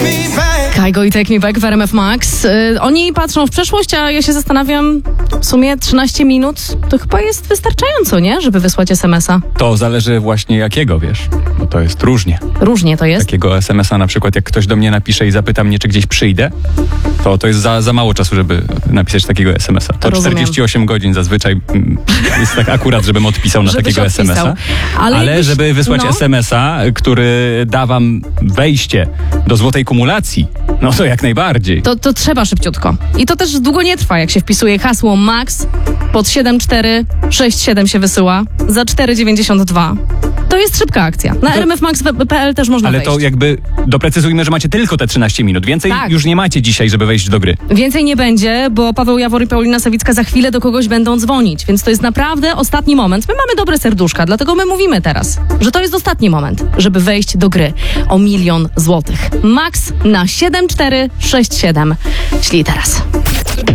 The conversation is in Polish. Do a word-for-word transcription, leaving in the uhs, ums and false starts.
Kaigo i Take Me Back w R M F Max. Yy, oni patrzą w przeszłość, a ja się zastanawiam, w sumie trzynaście minut to chyba jest wystarczająco, nie? Żeby wysłać es em es a. To zależy właśnie jakiego, wiesz, bo to jest różnie. Różnie to jest. Takiego es em es a na przykład, jak ktoś do mnie napisze i zapyta mnie, czy gdzieś przyjdę, to to jest za, za mało czasu, żeby napisać takiego es em es a. To Rozumiem. czterdzieści osiem godzin zazwyczaj mm, jest tak akurat, żebym odpisał na Żebyś takiego es em es a. odpisał. Ale, Ale jakbyś- żeby wysłać no. es em es a, który da wam wejście do złotej kumulacji, no to jak najbardziej. To, to trzeba szybciutko. I to też długo nie trwa, jak się wpisuje hasło MAX pod siedem cztery sześć siedem się wysyła za cztery dziewięćdziesiąt dwa. To jest szybka akcja. Na To- r m f max kropka p l też można Ale wejść. to jakby doprecyzujmy, że macie tylko te trzynaście minut. Więcej Tak. już nie macie dzisiaj, żeby wejść do gry. Więcej nie będzie, bo Paweł Jawor i Paulina Sawicka za chwilę do kogoś będą dzwonić, więc to jest naprawdę ostatni moment. My mamy dobre serduszka, dlatego my mówimy teraz, że to jest ostatni moment, żeby wejść do gry o milion złotych. Max na siedem cztery sześć siedem. Ślij teraz.